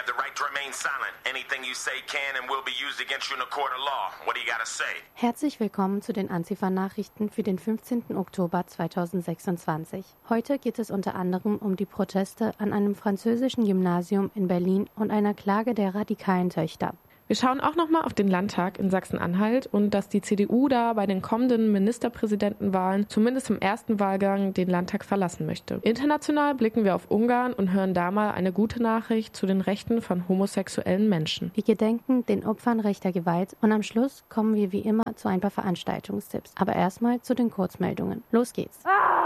have the right to remain silent. Anything you say can and will be used against you in a court of law. What do you gotta say? Herzlich willkommen zu den Antifa-Nachrichten für den 15. Oktober 2026. Heute geht es unter anderem um die Proteste an einem französischen Gymnasium in Berlin und einer Klage der radikalen Töchter. Wir schauen auch nochmal auf den Landtag in Sachsen-Anhalt und dass die CDU da bei den kommenden Ministerpräsidentenwahlen zumindest im ersten Wahlgang den Landtag verlassen möchte. International blicken wir auf Ungarn und hören da mal eine gute Nachricht zu den Rechten von homosexuellen Menschen. Wir gedenken den Opfern rechter Gewalt und am Schluss kommen wir wie immer zu ein paar Veranstaltungstipps. Aber erstmal zu den Kurzmeldungen. Los geht's!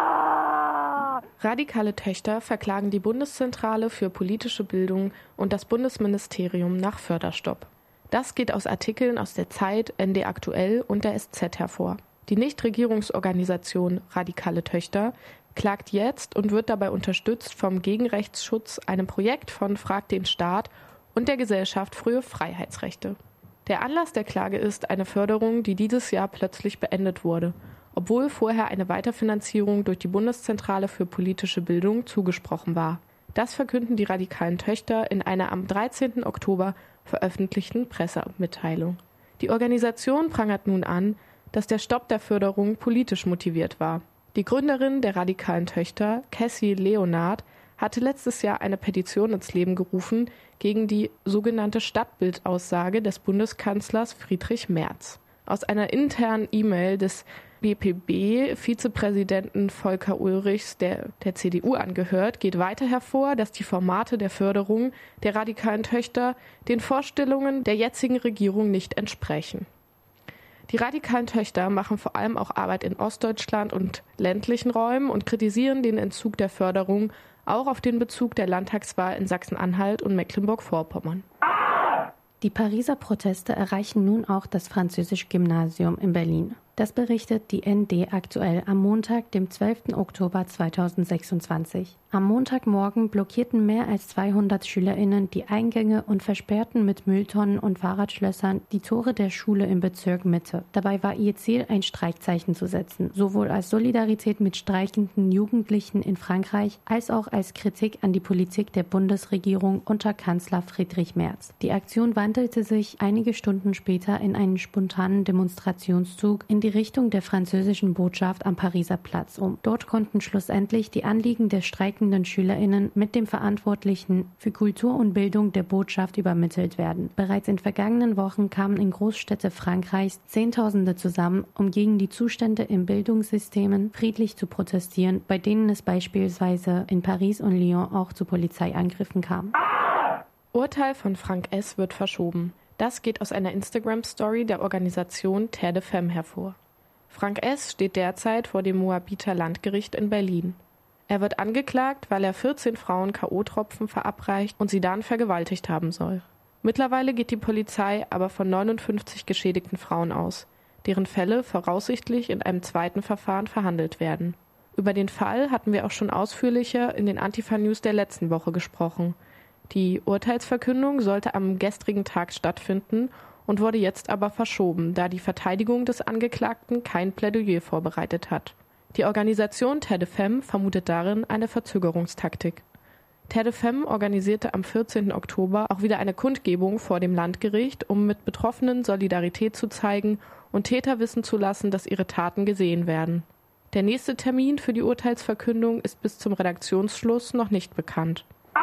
Radikale Töchter verklagen die Bundeszentrale für politische Bildung und das Bundesministerium nach Förderstopp. Das geht aus Artikeln aus der Zeit, ND Aktuell und der SZ hervor. Die Nichtregierungsorganisation Radikale Töchter klagt jetzt und wird dabei unterstützt vom Gegenrechtsschutz, einem Projekt von Frag den Staat und der Gesellschaft für Freiheitsrechte. Der Anlass der Klage ist eine Förderung, die dieses Jahr plötzlich beendet wurde, obwohl vorher eine Weiterfinanzierung durch die Bundeszentrale für politische Bildung zugesprochen war. Das verkünden die radikalen Töchter in einer am 13. Oktober veröffentlichten Pressemitteilung. Die Organisation prangert nun an, dass der Stopp der Förderung politisch motiviert war. Die Gründerin der radikalen Töchter, Cassie Leonard, hatte letztes Jahr eine Petition ins Leben gerufen gegen die sogenannte Stadtbildaussage des Bundeskanzlers Friedrich Merz. Aus einer internen E-Mail des BPB-Vizepräsidenten Volker Ulrichs, der CDU angehört, geht weiter hervor, dass die Formate der Förderung der radikalen Töchter den Vorstellungen der jetzigen Regierung nicht entsprechen. Die radikalen Töchter machen vor allem auch Arbeit in Ostdeutschland und ländlichen Räumen und kritisieren den Entzug der Förderung auch auf den Bezug der Landtagswahl in Sachsen-Anhalt und Mecklenburg-Vorpommern. Die Pariser Proteste erreichen nun auch das französische Gymnasium in Berlin. Das berichtet die ND Aktuell am Montag, dem 12. Oktober 2026. Am Montagmorgen blockierten mehr als 200 SchülerInnen die Eingänge und versperrten mit Mülltonnen und Fahrradschlössern die Tore der Schule im Bezirk Mitte. Dabei war ihr Ziel, ein Streikzeichen zu setzen, sowohl als Solidarität mit streikenden Jugendlichen in Frankreich als auch als Kritik an die Politik der Bundesregierung unter Kanzler Friedrich Merz. Die Aktion wandelte sich einige Stunden später in einen spontanen Demonstrationszug in die Richtung der französischen Botschaft am Pariser Platz um. Dort konnten schlussendlich die Anliegen der streikenden SchülerInnen mit dem Verantwortlichen für Kultur und Bildung der Botschaft übermittelt werden. Bereits in vergangenen Wochen kamen in Großstädten Frankreichs Zehntausende zusammen, um gegen die Zustände in Bildungssystemen friedlich zu protestieren, bei denen es beispielsweise in Paris und Lyon auch zu Polizeiangriffen kam. Urteil von Frank S. wird verschoben. Das geht aus einer Instagram-Story der Organisation Terre de Femmes hervor. Frank S. steht derzeit vor dem Moabiter Landgericht in Berlin. Er wird angeklagt, weil er 14 Frauen K.O.-Tropfen verabreicht und sie dann vergewaltigt haben soll. Mittlerweile geht die Polizei aber von 59 geschädigten Frauen aus, deren Fälle voraussichtlich in einem zweiten Verfahren verhandelt werden. Über den Fall hatten wir auch schon ausführlicher in den Antifa-News der letzten Woche gesprochen. Die Urteilsverkündung sollte am gestrigen Tag stattfinden und wurde jetzt aber verschoben, da die Verteidigung des Angeklagten kein Plädoyer vorbereitet hat. Die Organisation Terre de Femmes vermutet darin eine Verzögerungstaktik. Terre de Femmes organisierte am 14. Oktober auch wieder eine Kundgebung vor dem Landgericht, um mit Betroffenen Solidarität zu zeigen und Täter wissen zu lassen, dass ihre Taten gesehen werden. Der nächste Termin für die Urteilsverkündung ist bis zum Redaktionsschluss noch nicht bekannt.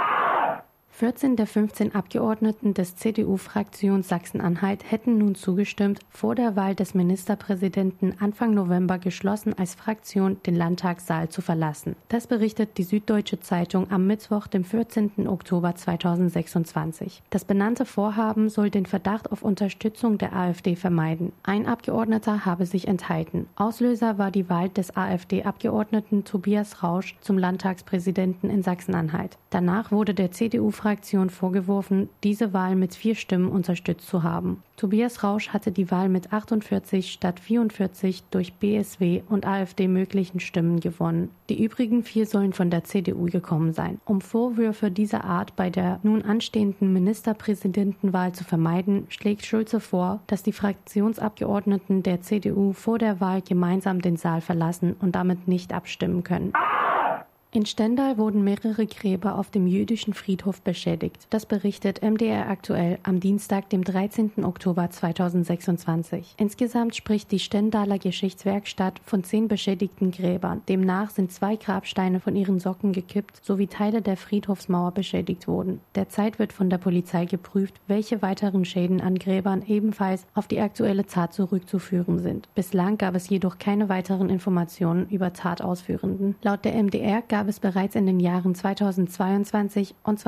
14 der 15 Abgeordneten des CDU-Fraktion Sachsen-Anhalt hätten nun zugestimmt, vor der Wahl des Ministerpräsidenten Anfang November geschlossen als Fraktion den Landtagssaal zu verlassen. Das berichtet die Süddeutsche Zeitung am Mittwoch, dem 14. Oktober 2026. Das benannte Vorhaben soll den Verdacht auf Unterstützung der AfD vermeiden. Ein Abgeordneter habe sich enthalten. Auslöser war die Wahl des AfD-Abgeordneten Tobias Rausch zum Landtagspräsidenten in Sachsen-Anhalt. Danach wurde der CDU-Fraktion vorgeworfen, diese Wahl mit 4 Stimmen unterstützt zu haben. Tobias Rausch hatte die Wahl mit 48 statt 44 durch BSW und AfD möglichen Stimmen gewonnen. Die übrigen 4 sollen von der CDU gekommen sein. Um Vorwürfe dieser Art bei der nun anstehenden Ministerpräsidentenwahl zu vermeiden, schlägt Schulze vor, dass die Fraktionsabgeordneten der CDU vor der Wahl gemeinsam den Saal verlassen und damit nicht abstimmen können. In Stendal wurden mehrere Gräber auf dem jüdischen Friedhof beschädigt. Das berichtet MDR aktuell am Dienstag, dem 13. Oktober 2026. Insgesamt spricht die Stendaler Geschichtswerkstatt von 10 beschädigten Gräbern. Demnach sind 2 Grabsteine von ihren Socken gekippt, sowie Teile der Friedhofsmauer beschädigt wurden. Derzeit wird von der Polizei geprüft, welche weiteren Schäden an Gräbern ebenfalls auf die aktuelle Tat zurückzuführen sind. Bislang gab es jedoch keine weiteren Informationen über Tatausführenden. Laut der MDR gab es bereits in den Jahren 2022 und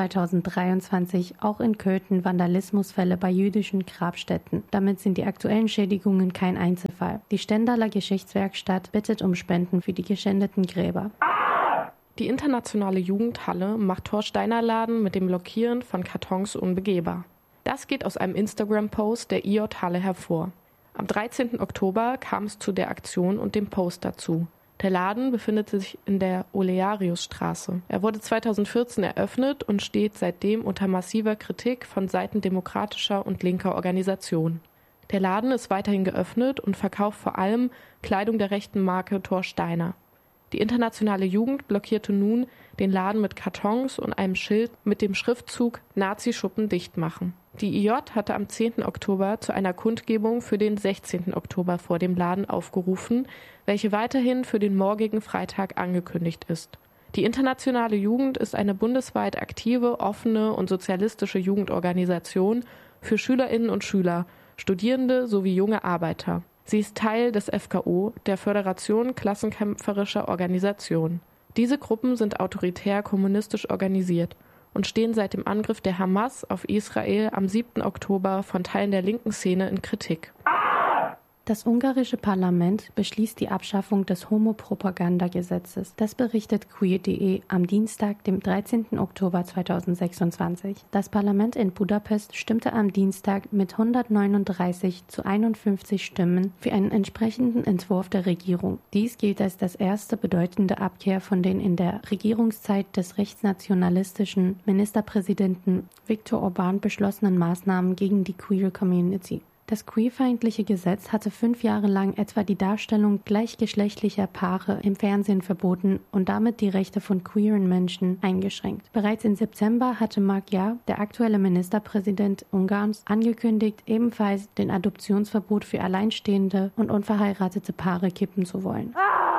2023 auch in Köthen Vandalismusfälle bei jüdischen Grabstätten. Damit sind die aktuellen Schädigungen kein Einzelfall. Die Stendaler Geschichtswerkstatt bittet um Spenden für die geschändeten Gräber. Die internationale Jugendhalle macht Thorsteiner-Laden mit dem Blockieren von Kartons unbegehbar. Das geht aus einem Instagram-Post der IJ Halle hervor. Am 13. Oktober kam es zu der Aktion und dem Post dazu. Der Laden befindet sich in der Oleariusstraße. Er wurde 2014 eröffnet und steht seitdem unter massiver Kritik von Seiten demokratischer und linker Organisationen. Der Laden ist weiterhin geöffnet und verkauft vor allem Kleidung der rechten Marke Thorsteiner. Die internationale Jugend blockierte nun den Laden mit Kartons und einem Schild mit dem Schriftzug Nazi-Schuppen dicht machen. Die IJ hatte am 10. Oktober zu einer Kundgebung für den 16. Oktober vor dem Laden aufgerufen, welche weiterhin für den morgigen Freitag angekündigt ist. Die internationale Jugend ist eine bundesweit aktive, offene und sozialistische Jugendorganisation für Schülerinnen und Schüler, Studierende sowie junge Arbeiter. Sie ist Teil des FKO, der Föderation klassenkämpferischer Organisationen. Diese Gruppen sind autoritär kommunistisch organisiert und stehen seit dem Angriff der Hamas auf Israel am 7. Oktober von Teilen der linken Szene in Kritik. Das ungarische Parlament beschließt die Abschaffung des Homopropagandagesetzes. Das berichtet queer.de am Dienstag, dem 13. Oktober 2026. Das Parlament in Budapest stimmte am Dienstag mit 139 zu 51 Stimmen für einen entsprechenden Entwurf der Regierung. Dies gilt als das erste bedeutende Abkehr von den in der Regierungszeit des rechtsnationalistischen Ministerpräsidenten Viktor Orbán beschlossenen Maßnahmen gegen die Queer Community. Das queerfeindliche Gesetz hatte 5 Jahre lang etwa die Darstellung gleichgeschlechtlicher Paare im Fernsehen verboten und damit die Rechte von queeren Menschen eingeschränkt. Bereits im September hatte Magyar, der aktuelle Ministerpräsident Ungarns, angekündigt, ebenfalls den Adoptionsverbot für alleinstehende und unverheiratete Paare kippen zu wollen.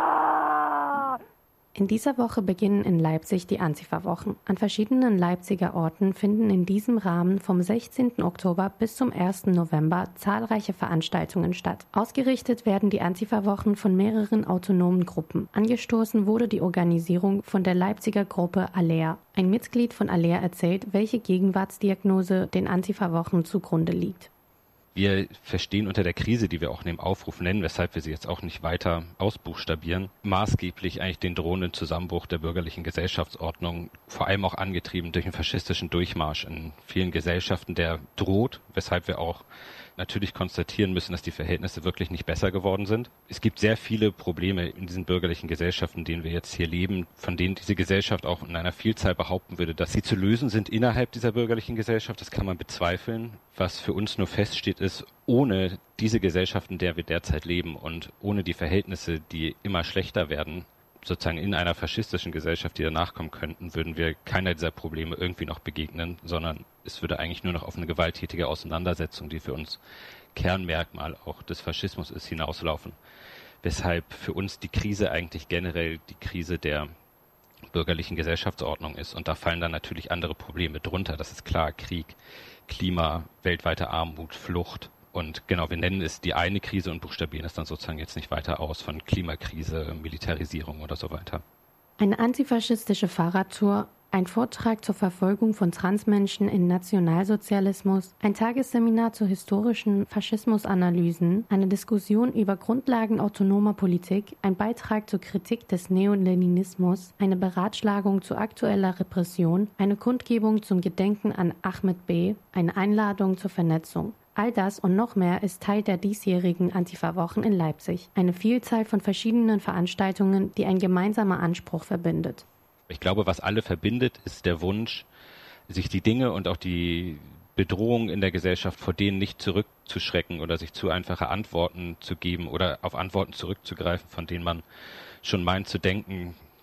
In dieser Woche beginnen in Leipzig die Antifa-Wochen. An verschiedenen Leipziger Orten finden in diesem Rahmen vom 16. Oktober bis zum 1. November zahlreiche Veranstaltungen statt. Ausgerichtet werden die Antifa-Wochen von mehreren autonomen Gruppen. Angestoßen wurde die Organisierung von der Leipziger Gruppe Alea. Ein Mitglied von Alea erzählt, welche Gegenwartsdiagnose den Antifa-Wochen zugrunde liegt. Wir verstehen unter der Krise, die wir auch in dem Aufruf nennen, weshalb wir sie jetzt auch nicht weiter ausbuchstabieren, maßgeblich eigentlich den drohenden Zusammenbruch der bürgerlichen Gesellschaftsordnung, vor allem auch angetrieben durch einen faschistischen Durchmarsch in vielen Gesellschaften, der droht, weshalb wir auch natürlich konstatieren müssen, dass die Verhältnisse wirklich nicht besser geworden sind. Es gibt sehr viele Probleme in diesen bürgerlichen Gesellschaften, in denen wir jetzt hier leben, von denen diese Gesellschaft auch in einer Vielzahl behaupten würde, dass sie zu lösen sind innerhalb dieser bürgerlichen Gesellschaft. Das kann man bezweifeln. Was für uns nur feststeht, ist, ohne diese Gesellschaft, in der wir derzeit leben und ohne die Verhältnisse, die immer schlechter werden, sozusagen in einer faschistischen Gesellschaft, die danach kommen könnten, würden wir keiner dieser Probleme irgendwie noch begegnen, sondern es würde eigentlich nur noch auf eine gewalttätige Auseinandersetzung, die für uns Kernmerkmal auch des Faschismus ist, hinauslaufen. Weshalb für uns die Krise eigentlich generell die Krise der bürgerlichen Gesellschaftsordnung ist. Und da fallen dann natürlich andere Probleme drunter. Das ist klar, Krieg, Klima, weltweite Armut, Flucht. Und genau, wir nennen es die eine Krise und buchstabieren es dann sozusagen jetzt nicht weiter aus von Klimakrise, Militarisierung oder so weiter. Eine antifaschistische Fahrradtour, ein Vortrag zur Verfolgung von Transmenschen in Nationalsozialismus, ein Tagesseminar zu historischen Faschismusanalysen, eine Diskussion über Grundlagen autonomer Politik, ein Beitrag zur Kritik des Neoleninismus, eine Beratschlagung zu aktueller Repression, eine Kundgebung zum Gedenken an Ahmed B., eine Einladung zur Vernetzung. All das und noch mehr ist Teil der diesjährigen Antifa-Wochen in Leipzig. Eine Vielzahl von verschiedenen Veranstaltungen, die ein gemeinsamer Anspruch verbindet. Ich glaube, was alle verbindet, ist der Wunsch, sich die Dinge und auch die Bedrohungen in der Gesellschaft, vor denen nicht zurückzuschrecken oder sich zu einfache Antworten zu geben oder auf Antworten zurückzugreifen, von denen man schon meint zu denken,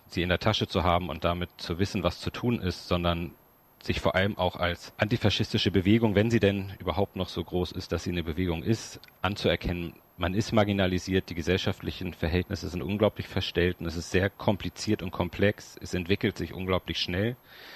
sie in der Tasche zu haben und damit zu wissen, was zu tun ist, sondern sich vor allem auch als antifaschistische Bewegung, wenn sie denn überhaupt noch so groß ist, dass sie eine Bewegung ist, anzuerkennen. Man ist marginalisiert, die gesellschaftlichen Verhältnisse sind unglaublich verstellt und es ist sehr kompliziert und komplex. Es entwickelt sich unglaublich schnell.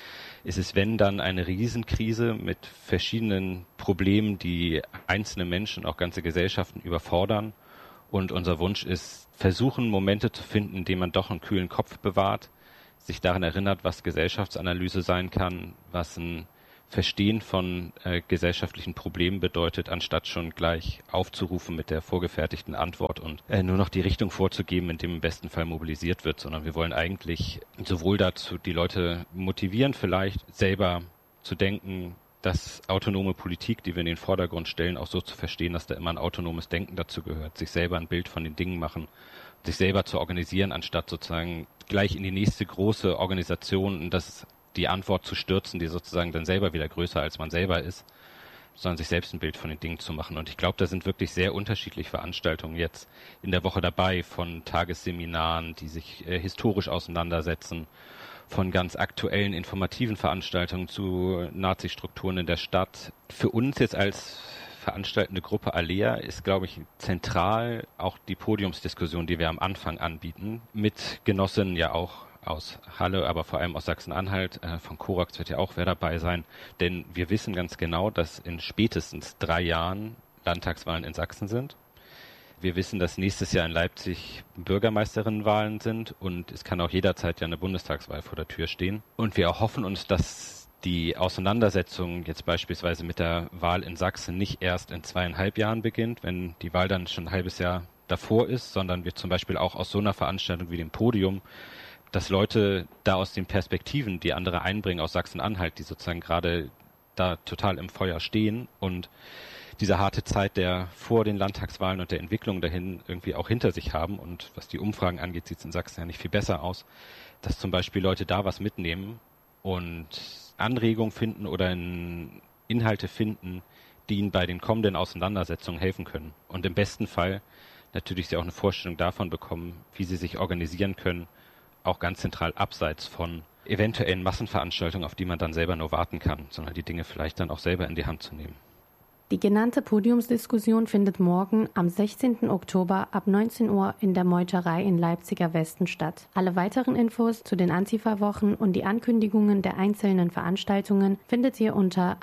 Es ist, wenn dann, eine Riesenkrise mit verschiedenen Problemen, die einzelne Menschen, auch ganze Gesellschaften überfordern. Und unser Wunsch ist, versuchen, Momente zu finden, in denen man doch einen kühlen Kopf bewahrt, sich daran erinnert, was Gesellschaftsanalyse sein kann, was ein Verstehen von gesellschaftlichen Problemen bedeutet, anstatt schon gleich aufzurufen mit der vorgefertigten Antwort und nur noch die Richtung vorzugeben, in dem im besten Fall mobilisiert wird, sondern wir wollen eigentlich sowohl dazu die Leute motivieren, vielleicht selber zu denken, dass autonome Politik, die wir in den Vordergrund stellen, auch so zu verstehen, dass da immer ein autonomes Denken dazu gehört, sich selber ein Bild von den Dingen machen, sich selber zu organisieren, anstatt sozusagen gleich in die nächste große Organisation und das die Antwort zu stürzen, die sozusagen dann selber wieder größer als man selber ist, sondern sich selbst ein Bild von den Dingen zu machen. Und ich glaube, da sind wirklich sehr unterschiedliche Veranstaltungen jetzt in der Woche dabei, von Tagesseminaren, die sich historisch auseinandersetzen, von ganz aktuellen informativen Veranstaltungen zu Nazi-Strukturen in der Stadt. Für uns jetzt als veranstaltende Gruppe Alea ist, glaube ich, zentral auch die Podiumsdiskussion, die wir am Anfang anbieten, mit Genossinnen ja auch aus Halle, aber vor allem aus Sachsen-Anhalt. Von Korax wird ja auch wer dabei sein. Denn wir wissen ganz genau, dass in spätestens 3 Jahren Landtagswahlen in Sachsen sind. Wir wissen, dass nächstes Jahr in Leipzig Bürgermeisterinnenwahlen sind und es kann auch jederzeit ja eine Bundestagswahl vor der Tür stehen. Und wir erhoffen uns, dass die Auseinandersetzung jetzt beispielsweise mit der Wahl in Sachsen nicht erst in 2,5 Jahren beginnt, wenn die Wahl dann schon ein halbes Jahr davor ist, sondern wir zum Beispiel auch aus so einer Veranstaltung wie dem Podium, dass Leute da aus den Perspektiven, die andere einbringen aus Sachsen-Anhalt, die sozusagen gerade da total im Feuer stehen und diese harte Zeit der vor den Landtagswahlen und der Entwicklung dahin irgendwie auch hinter sich haben. Und was die Umfragen angeht, sieht es in Sachsen ja nicht viel besser aus, dass zum Beispiel Leute da was mitnehmen und Anregungen finden oder Inhalte finden, die ihnen bei den kommenden Auseinandersetzungen helfen können. Und im besten Fall natürlich sie auch eine Vorstellung davon bekommen, wie sie sich organisieren können, auch ganz zentral abseits von eventuellen Massenveranstaltungen, auf die man dann selber nur warten kann, sondern die Dinge vielleicht dann auch selber in die Hand zu nehmen. Die genannte Podiumsdiskussion findet morgen am 16. Oktober ab 19 Uhr in der Meuterei in Leipziger Westen statt. Alle weiteren Infos zu den Antifa-Wochen und die Ankündigungen der einzelnen Veranstaltungen findet ihr unter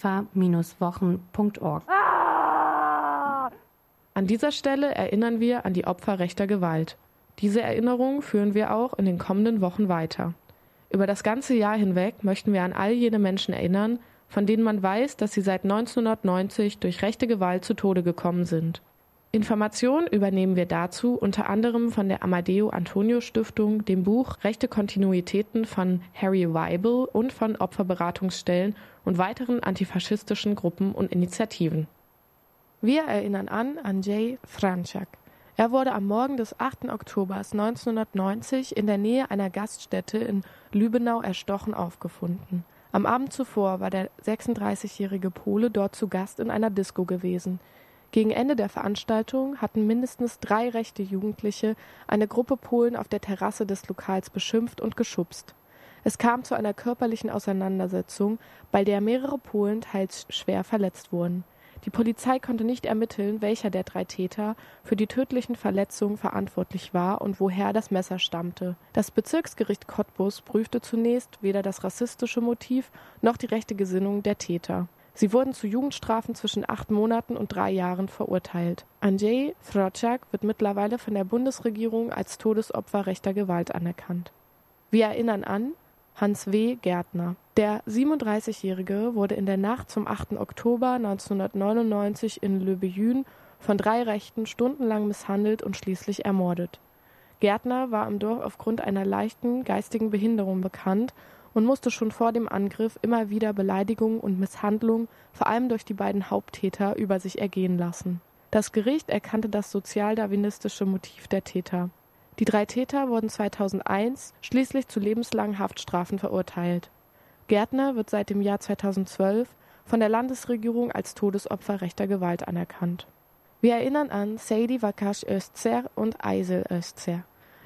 antifa-wochen.org. An dieser Stelle erinnern wir an die Opfer rechter Gewalt. Diese Erinnerung führen wir auch in den kommenden Wochen weiter. Über das ganze Jahr hinweg möchten wir an all jene Menschen erinnern, von denen man weiß, dass sie seit 1990 durch rechte Gewalt zu Tode gekommen sind. Informationen übernehmen wir dazu unter anderem von der Amadeo Antonio Stiftung, dem Buch Rechte Kontinuitäten von Harry Weibel und von Opferberatungsstellen und weiteren antifaschistischen Gruppen und Initiativen. Wir erinnern an Andrzej Franczak. Er wurde am Morgen des 8. Oktober 1990 in der Nähe einer Gaststätte in Lübbenau erstochen aufgefunden. Am Abend zuvor war der 36-jährige Pole dort zu Gast in einer Disco gewesen. Gegen Ende der Veranstaltung hatten mindestens 3 rechte Jugendliche eine Gruppe Polen auf der Terrasse des Lokals beschimpft und geschubst. Es kam zu einer körperlichen Auseinandersetzung, bei der mehrere Polen teils schwer verletzt wurden. Die Polizei konnte nicht ermitteln, welcher der 3 Täter für die tödlichen Verletzungen verantwortlich war und woher das Messer stammte. Das Bezirksgericht Cottbus prüfte zunächst weder das rassistische Motiv noch die rechte Gesinnung der Täter. Sie wurden zu Jugendstrafen zwischen 8 Monaten und 3 Jahren verurteilt. Andrzej Franczak wird mittlerweile von der Bundesregierung als Todesopfer rechter Gewalt anerkannt. Wir erinnern an Hans W. Gärtner. Der 37-Jährige wurde in der Nacht zum 8. Oktober 1999 in Le Beyune von 3 Rechten stundenlang misshandelt und schließlich ermordet. Gärtner war im Dorf aufgrund einer leichten geistigen Behinderung bekannt und musste schon vor dem Angriff immer wieder Beleidigungen und Misshandlungen, vor allem durch die beiden Haupttäter, über sich ergehen lassen. Das Gericht erkannte das sozialdarwinistische Motiv der Täter. Die 3 Täter wurden 2001 schließlich zu lebenslangen Haftstrafen verurteilt. Gärtner wird seit dem Jahr 2012 von der Landesregierung als Todesopfer rechter Gewalt anerkannt. Wir erinnern an Seydi Vakash Öztzer und Aysel Öztzer.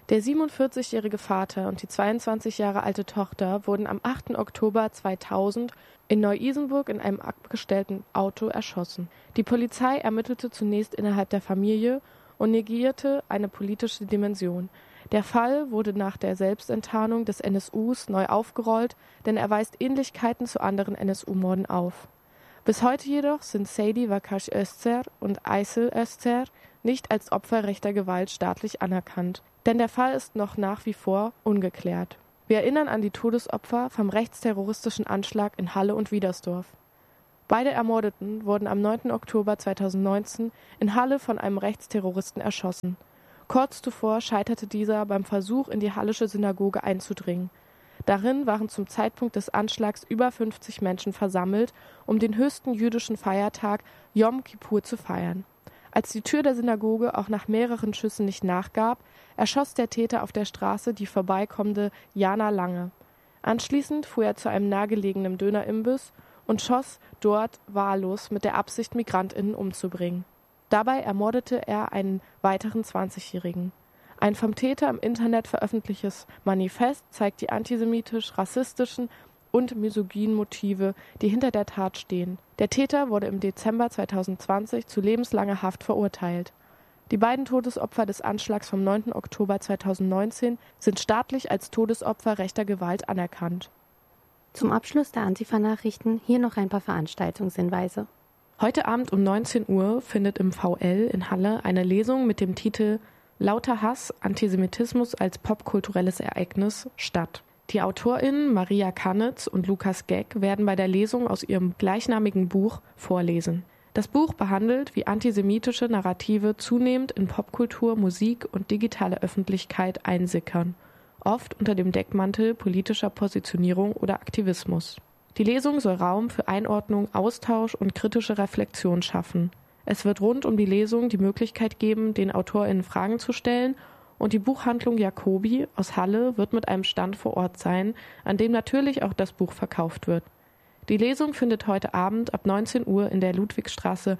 Der 47-jährige Vater und die 22 Jahre alte Tochter wurden am 8. Oktober 2000 in Neu-Isenburg in einem abgestellten Auto erschossen. Die Polizei ermittelte zunächst innerhalb der Familie und negierte eine politische Dimension. Der Fall wurde nach der Selbstenttarnung des NSUs neu aufgerollt, denn er weist Ähnlichkeiten zu anderen NSU-Morden auf. Bis heute jedoch sind Seydi Vakash Özzer und Aysel Özzer nicht als Opfer rechter Gewalt staatlich anerkannt, denn der Fall ist noch nach wie vor ungeklärt. Wir erinnern an die Todesopfer vom rechtsterroristischen Anschlag in Halle und Wiedersdorf. Beide Ermordeten wurden am 9. Oktober 2019 in Halle von einem Rechtsterroristen erschossen. Kurz zuvor scheiterte dieser beim Versuch, in die hallische Synagoge einzudringen. Darin waren zum Zeitpunkt des Anschlags über 50 Menschen versammelt, um den höchsten jüdischen Feiertag Yom Kippur zu feiern. Als die Tür der Synagoge auch nach mehreren Schüssen nicht nachgab, erschoss der Täter auf der Straße die vorbeikommende Jana Lange. Anschließend fuhr er zu einem nahegelegenen Dönerimbiss und schoss dort wahllos mit der Absicht, MigrantInnen umzubringen. Dabei ermordete er einen weiteren 20-Jährigen. Ein vom Täter im Internet veröffentlichtes Manifest zeigt die antisemitisch-rassistischen und misogynen Motive, die hinter der Tat stehen. Der Täter wurde im Dezember 2020 zu lebenslanger Haft verurteilt. Die beiden Todesopfer des Anschlags vom 9. Oktober 2019 sind staatlich als Todesopfer rechter Gewalt anerkannt. Zum Abschluss der Antifa-Nachrichten hier noch ein paar Veranstaltungshinweise. Heute Abend um 19 Uhr findet im VL in Halle eine Lesung mit dem Titel »Lauter Hass, Antisemitismus als popkulturelles Ereignis« statt. Die AutorInnen Maria Kannitz und Lukas Geck werden bei der Lesung aus ihrem gleichnamigen Buch vorlesen. Das Buch behandelt, wie antisemitische Narrative zunehmend in Popkultur, Musik und digitale Öffentlichkeit einsickern, oft unter dem Deckmantel politischer Positionierung oder Aktivismus. Die Lesung soll Raum für Einordnung, Austausch und kritische Reflexion schaffen. Es wird rund um die Lesung die Möglichkeit geben, den AutorInnen Fragen zu stellen, und die Buchhandlung Jacobi aus Halle wird mit einem Stand vor Ort sein, an dem natürlich auch das Buch verkauft wird. Die Lesung findet heute Abend ab 19 Uhr in der Ludwigstraße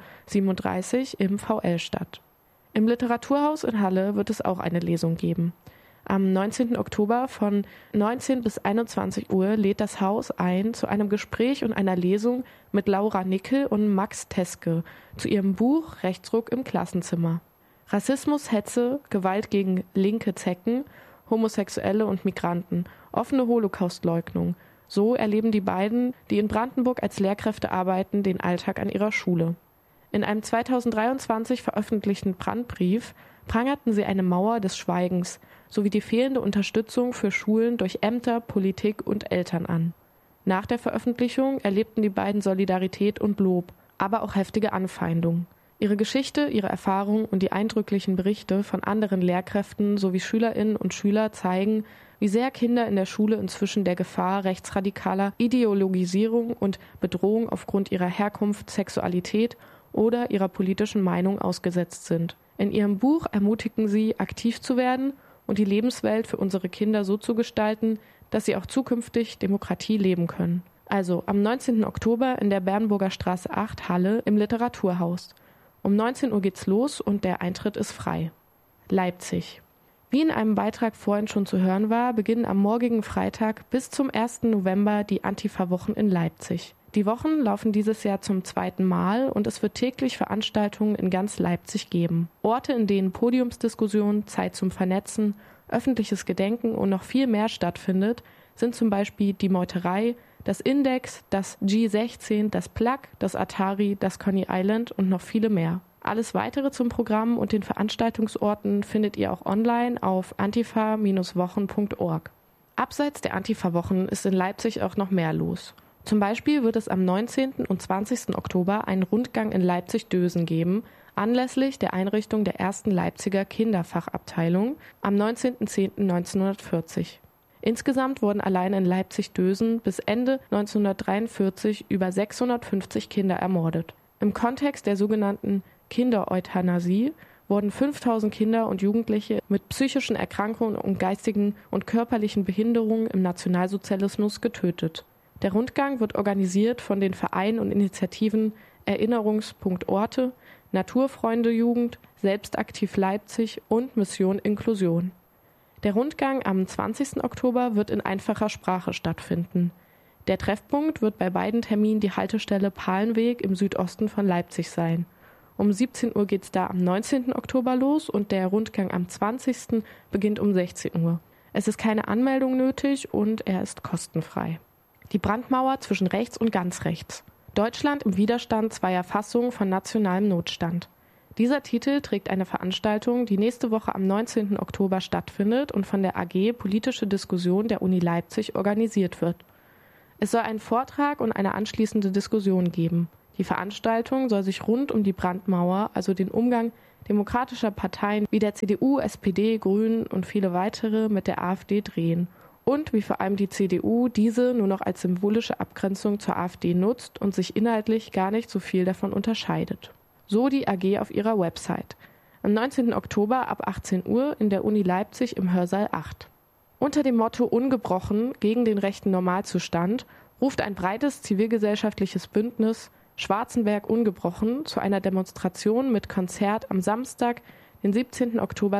37 im VL statt. Im Literaturhaus in Halle wird es auch eine Lesung geben. Am 19. Oktober von 19 bis 21 Uhr lädt das Haus ein zu einem Gespräch und einer Lesung mit Laura Nickel und Max Teske zu ihrem Buch Rechtsruck im Klassenzimmer. Rassismus, Hetze, Gewalt gegen linke Zecken, Homosexuelle und Migranten, offene Holocaustleugnung. So erleben die beiden, die in Brandenburg als Lehrkräfte arbeiten, den Alltag an ihrer Schule. In einem 2023 veröffentlichten Brandbrief prangerten sie eine Mauer des Schweigens sowie die fehlende Unterstützung für Schulen durch Ämter, Politik und Eltern an. Nach der Veröffentlichung erlebten die beiden Solidarität und Lob, aber auch heftige Anfeindung. Ihre Geschichte, ihre Erfahrungen und die eindrücklichen Berichte von anderen Lehrkräften sowie SchülerInnen und Schüler zeigen, wie sehr Kinder in der Schule inzwischen der Gefahr rechtsradikaler Ideologisierung und Bedrohung aufgrund ihrer Herkunft, Sexualität oder ihrer politischen Meinung ausgesetzt sind. In ihrem Buch ermutigen sie, aktiv zu werden und die Lebenswelt für unsere Kinder so zu gestalten, dass sie auch zukünftig Demokratie leben können. Also am 19. Oktober in der Bernburger Straße 8 Halle im Literaturhaus. Um 19 Uhr geht's los und der Eintritt ist frei. Leipzig. Wie in einem Beitrag vorhin schon zu hören war, beginnen am morgigen Freitag bis zum 1. November die Antifa-Wochen in Leipzig. Die Wochen laufen dieses Jahr zum 2. Mal und es wird täglich Veranstaltungen in ganz Leipzig geben. Orte, in denen Podiumsdiskussionen, Zeit zum Vernetzen, öffentliches Gedenken und noch viel mehr stattfindet, sind zum Beispiel die Meuterei, das Index, das G16, das Plug, das Atari, das Coney Island und noch viele mehr. Alles weitere zum Programm und den Veranstaltungsorten findet ihr auch online auf antifa-wochen.org. Abseits der Antifa-Wochen ist in Leipzig auch noch mehr los. Zum Beispiel wird es am 19. und 20. Oktober einen Rundgang in Leipzig-Dösen geben, anlässlich der Einrichtung der ersten Leipziger Kinderfachabteilung am 19.10.1940. Insgesamt wurden allein in Leipzig-Dösen bis Ende 1943 über 650 Kinder ermordet. Im Kontext der sogenannten Kindereuthanasie wurden 5000 Kinder und Jugendliche mit psychischen Erkrankungen und geistigen und körperlichen Behinderungen im Nationalsozialismus getötet. Der Rundgang wird organisiert von den Vereinen und Initiativen Erinnerungspunkt Orte, Naturfreunde Jugend, Selbstaktiv Leipzig und Mission Inklusion. Der Rundgang am 20. Oktober wird in einfacher Sprache stattfinden. Der Treffpunkt wird bei beiden Terminen die Haltestelle Palenweg im Südosten von Leipzig sein. Um 17 Uhr geht es da am 19. Oktober los und der Rundgang am 20. beginnt um 16 Uhr. Es ist keine Anmeldung nötig und er ist kostenfrei. Die Brandmauer zwischen rechts und ganz rechts. Deutschland im Widerstand zweier Fassungen von nationalem Notstand. Dieser Titel trägt eine Veranstaltung, die nächste Woche am 19. Oktober stattfindet und von der AG Politische Diskussion der Uni Leipzig organisiert wird. Es soll einen Vortrag und eine anschließende Diskussion geben. Die Veranstaltung soll sich rund um die Brandmauer, also den Umgang demokratischer Parteien wie der CDU, SPD, Grünen und viele weitere mit der AfD drehen. Und wie vor allem die CDU diese nur noch als symbolische Abgrenzung zur AfD nutzt und sich inhaltlich gar nicht so viel davon unterscheidet. So die AG auf ihrer Website. Am 19. Oktober ab 18 Uhr in der Uni Leipzig im Hörsaal 8. Unter dem Motto Ungebrochen gegen den rechten Normalzustand ruft ein breites zivilgesellschaftliches Bündnis Schwarzenberg ungebrochen zu einer Demonstration mit Konzert am Samstag, den 17. Oktober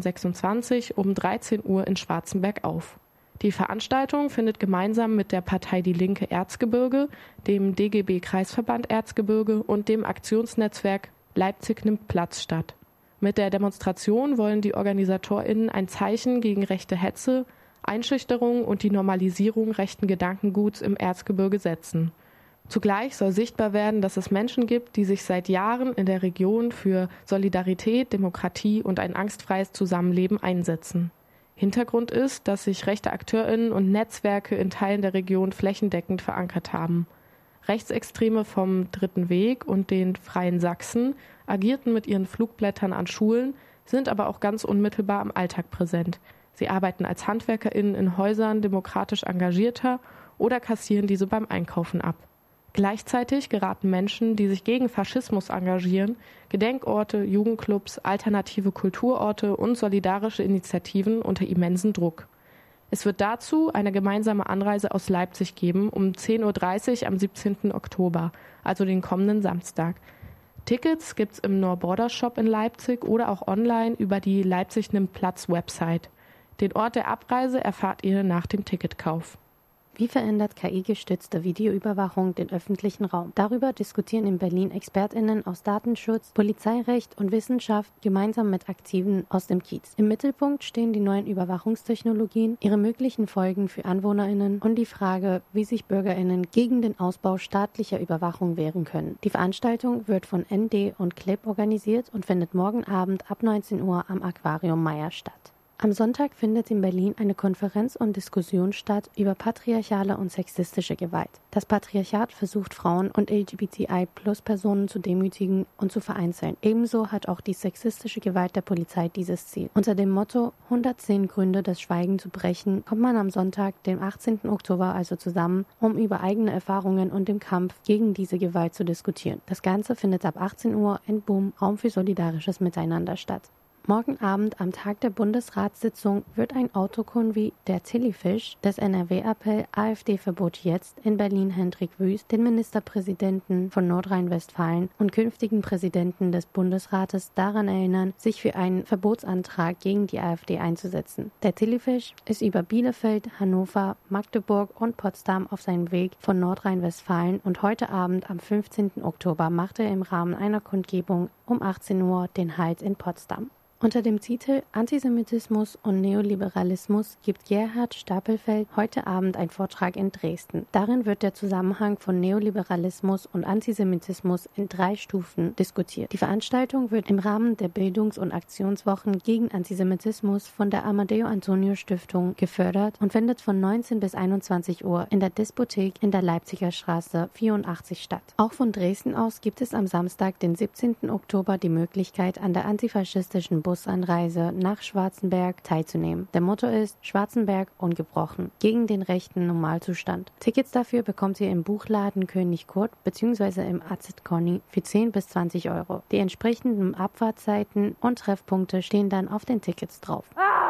2026 um 13 Uhr in Schwarzenberg auf. Die Veranstaltung findet gemeinsam mit der Partei Die Linke Erzgebirge, dem DGB Kreisverband Erzgebirge und dem Aktionsnetzwerk Leipzig nimmt Platz statt. Mit der Demonstration wollen die OrganisatorInnen ein Zeichen gegen rechte Hetze, Einschüchterung und die Normalisierung rechten Gedankenguts im Erzgebirge setzen. Zugleich soll sichtbar werden, dass es Menschen gibt, die sich seit Jahren in der Region für Solidarität, Demokratie und ein angstfreies Zusammenleben einsetzen. Hintergrund ist, dass sich rechte AkteurInnen und Netzwerke in Teilen der Region flächendeckend verankert haben. Rechtsextreme vom Dritten Weg und den Freien Sachsen agierten mit ihren Flugblättern an Schulen, sind aber auch ganz unmittelbar im Alltag präsent. Sie arbeiten als HandwerkerInnen in Häusern demokratisch Engagierter oder kassieren diese beim Einkaufen ab. Gleichzeitig geraten Menschen, die sich gegen Faschismus engagieren, Gedenkorte, Jugendclubs, alternative Kulturorte und solidarische Initiativen unter immensen Druck. Es wird dazu eine gemeinsame Anreise aus Leipzig geben um 10.30 Uhr am 17. Oktober, also den kommenden Samstag. Tickets gibt's im No-Border Shop in Leipzig oder auch online über die Leipzig nimmt Platz Website. Den Ort der Abreise erfahrt ihr nach dem Ticketkauf. Wie verändert KI-gestützte Videoüberwachung den öffentlichen Raum? Darüber diskutieren in Berlin ExpertInnen aus Datenschutz, Polizeirecht und Wissenschaft gemeinsam mit Aktiven aus dem Kiez. Im Mittelpunkt stehen die neuen Überwachungstechnologien, ihre möglichen Folgen für AnwohnerInnen und die Frage, wie sich BürgerInnen gegen den Ausbau staatlicher Überwachung wehren können. Die Veranstaltung wird von ND und Clip organisiert und findet morgen Abend ab 19 Uhr am Aquarium Meier statt. Am Sonntag findet in Berlin eine Konferenz und Diskussion statt über patriarchale und sexistische Gewalt. Das Patriarchat versucht, Frauen und LGBTI-Plus-Personen zu demütigen und zu vereinzeln. Ebenso hat auch die sexistische Gewalt der Polizei dieses Ziel. Unter dem Motto 110 Gründe, das Schweigen zu brechen, kommt man am Sonntag, dem 18. Oktober, also zusammen, um über eigene Erfahrungen und den Kampf gegen diese Gewalt zu diskutieren. Das Ganze findet ab 18 Uhr in Boom, Raum für solidarisches Miteinander statt. Morgen Abend am Tag der Bundesratssitzung wird ein Autokonvoi der Tillyfisch des NRW-Appell AfD-Verbot jetzt in Berlin Hendrik Wüst, den Ministerpräsidenten von Nordrhein-Westfalen und künftigen Präsidenten des Bundesrates daran erinnern, sich für einen Verbotsantrag gegen die AfD einzusetzen. Der Tillyfisch ist über Bielefeld, Hannover, Magdeburg und Potsdam auf seinem Weg von Nordrhein-Westfalen und heute Abend am 15. Oktober machte er im Rahmen einer Kundgebung um 18 Uhr den Halt in Potsdam. Unter dem Titel Antisemitismus und Neoliberalismus gibt Gerhard Stapelfeld heute Abend einen Vortrag in Dresden. Darin wird der Zusammenhang von Neoliberalismus und Antisemitismus in 3 Stufen diskutiert. Die Veranstaltung wird im Rahmen der Bildungs- und Aktionswochen gegen Antisemitismus von der Amadeo Antonio Stiftung gefördert und findet von 19 bis 21 Uhr in der Diskothek in der Leipziger Straße 84 statt. Auch von Dresden aus gibt es am Samstag, den 17. Oktober, die Möglichkeit, an der antifaschistischen Busanreise nach Schwarzenberg teilzunehmen. Der Motto ist Schwarzenberg ungebrochen, gegen den rechten Normalzustand. Tickets dafür bekommt ihr im Buchladen König Kurt bzw. im AZ Conny für 10 bis 20 Euro. Die entsprechenden Abfahrtzeiten und Treffpunkte stehen dann auf den Tickets drauf.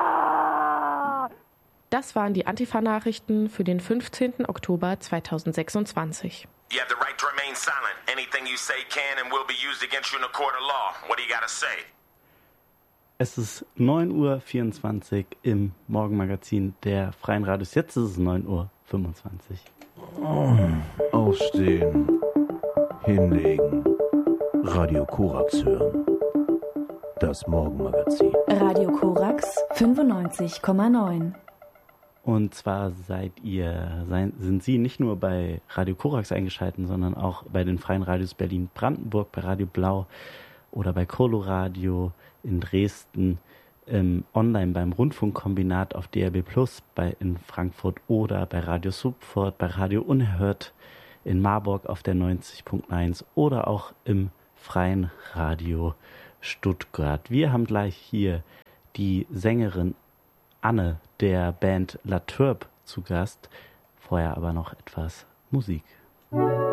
Das waren die Antifa-Nachrichten für den 15. Oktober 2026. You have the right to remain silent. Anything you say can and will be used against you in a court of law. What do you gotta say? Es ist 9:24 Uhr im Morgenmagazin der Freien Radios. Jetzt ist es 9:25 Uhr. Aufstehen, hinlegen, Radio Korax hören. Das Morgenmagazin. Radio Korax 95,9. Und zwar sind Sie nicht nur bei Radio Korax eingeschaltet, sondern auch bei den Freien Radios Berlin-Brandenburg, bei Radio Blau oder bei Coloradio in Dresden, online beim Rundfunkkombinat auf DRB Plus in Frankfurt oder bei Radio Subfort, bei Radio Unerhört in Marburg auf der 90.1 oder auch im Freien Radio Stuttgart. Wir haben gleich hier die Sängerin Anne der Band La Turbe zu Gast. Vorher aber noch etwas Musik.